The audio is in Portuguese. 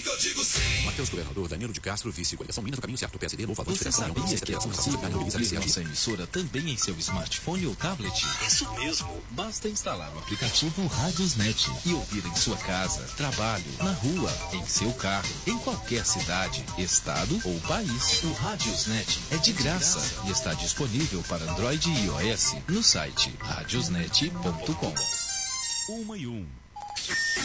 que eu digo sim. Matheus Governador, Danilo de Castro, vice, coligação Minas no caminho certo, PSD, Louva, Voz, Você Federação, sabia União, que é Federação, possível ouvir Mobilização, nossa emissora também em seu smartphone ou tablet? Isso mesmo. Basta instalar o aplicativo Rádiosnet e ouvir em sua casa, trabalho, na rua, em seu carro, em qualquer cidade, estado ou país. O Rádiosnet é de graça e está disponível para Android e iOS no site radiosnet.com. 1 e 1.